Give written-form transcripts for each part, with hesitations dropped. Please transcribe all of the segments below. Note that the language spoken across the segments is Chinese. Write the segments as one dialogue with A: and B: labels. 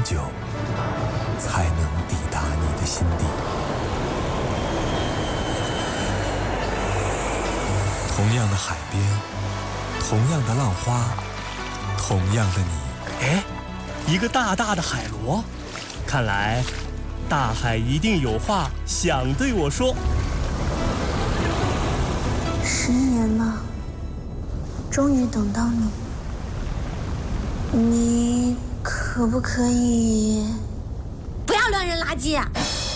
A: 久，才能抵达你的心底。同样的海边，同样的浪花，同样的你。
B: 哎，一个大大的海螺，看来大海一定有话想对我说。
C: 10年了，终于等到你。你可不可以
D: 不要乱扔垃圾啊！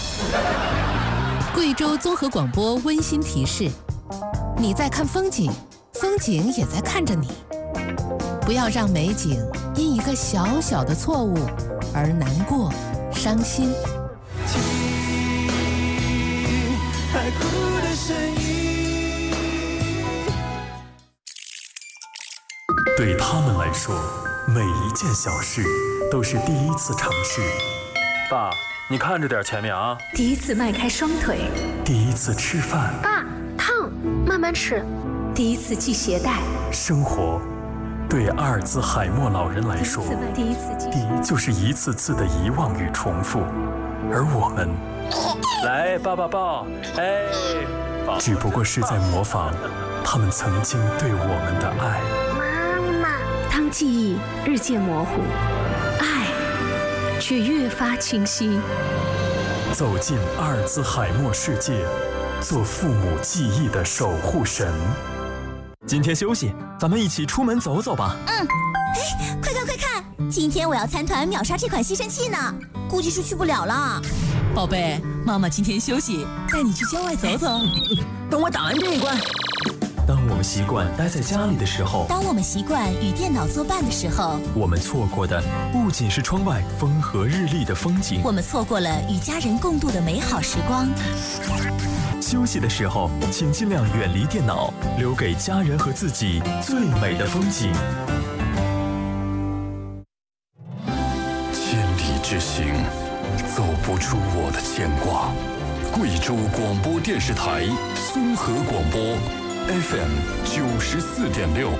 E: 贵州综合广播温馨提示：你在看风景，风景也在看着你。不要让美景因一个小小的错误而难过、伤心。
F: 听海哭的声音。
A: 对他们来说，每一件小事都是第一次尝试。
G: 爸，你看着点前面啊！
H: 第一次迈开双腿，
A: 第一次吃饭。
H: 爸，烫，慢慢吃。第一次系鞋带。
A: 生活对阿尔兹海默老人来说，就是一次次的遗忘与重复，而我们，
G: 来抱抱抱，哎，
A: 只不过是在模仿他们曾经对我们的爱。
H: 妈妈，当记忆日渐模糊，爱却越发清晰。
A: 走进阿尔兹海默世界，做父母记忆的守护神。
I: 今天休息，咱们一起出门走走吧。
D: 哎，快看快看，今天我要参团秒杀这款吸尘器呢，估计是去不了了。
J: 宝贝，妈妈今天休息，带你去郊外走走。 等我打完这一关。
I: 当我们习惯待在家里的时候，
D: 当我们习惯与电脑作伴的时候，
I: 我们错过的不仅是窗外风和日丽的风景，
D: 我们错过了与家人共度的美好时光。
I: 休息的时候，请尽量远离电脑，留给家人和自己最美的风景。
A: 千里之行，走不出我的牵挂。贵州广播电视台综合广播 FM 94.6。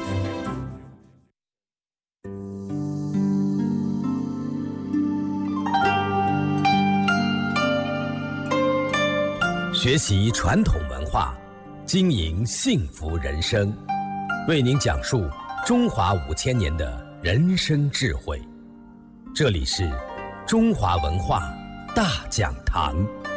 K: 学习传统文化，经营幸福人生，为您讲述中华5000年的人生智慧。这里是中华文化大讲堂。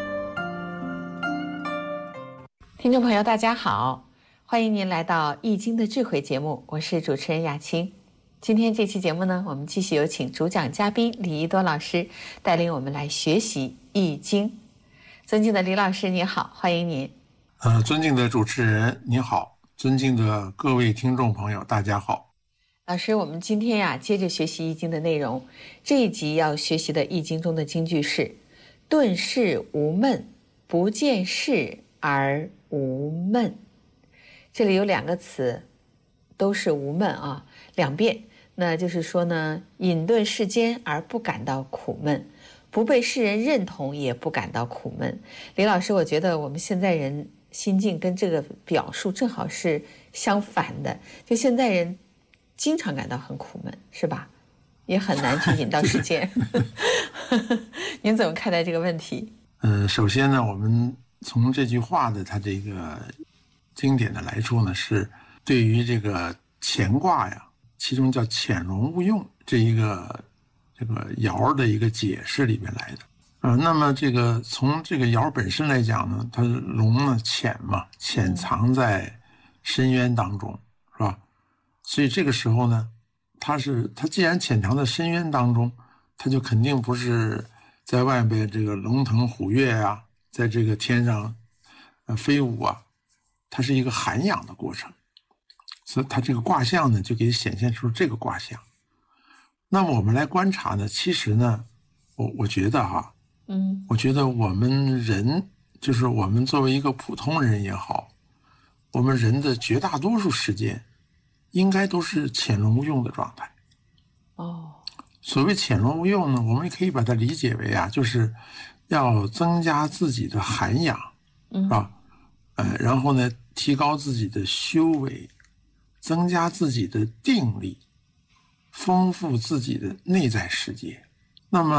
L: 听众朋友大家好，欢迎您来到易经的智慧节目，我是主持人雅青。今天这期节目呢，我们继续有请主讲嘉宾李一多老师带领我们来学习易经。尊敬的李老师你好，欢迎您。
M: 尊敬的主持人你好，尊敬的各位听众朋友大家好。
L: 老师，我们今天呀接着学习易经的内容，这一集要学习的易经中的金句是顿世无闷，不见事而无闷。这里有2个词都是无闷啊，2遍，那就是说呢，隐遁世间而不感到苦闷，不被世人认同也不感到苦闷。李老师，我觉得我们现在人心境跟这个表述正好是相反的，就现在人经常感到很苦闷，是吧？也很难去引到世间。您怎么看待这个问题？
M: 首先呢，我们从这句话的它这个经典的来说呢，是对于这个乾卦呀，其中叫潜龙勿用这个爻的一个解释里面来的。那么这个从这个爻本身来讲呢，它龙呢潜嘛，潜藏在深渊当中，是吧？所以这个时候呢，它既然潜藏在深渊当中，它就肯定不是在外边这个龙腾虎跃啊，在这个天上飞舞啊，它是一个涵养的过程。所以它这个卦象呢，就给显现出这个卦象。那么我们来观察呢，其实呢，我觉得哈，我觉得我们人，就是我们作为一个普通人也好，我们人的绝大多数时间，应该都是潜龙勿用的状态。所谓潜龙勿用呢，我们也可以把它理解为啊，就是要增加自己的涵养，是吧？然后呢，提高自己的修为，增加自己的定力，丰富自己的内在世界。那么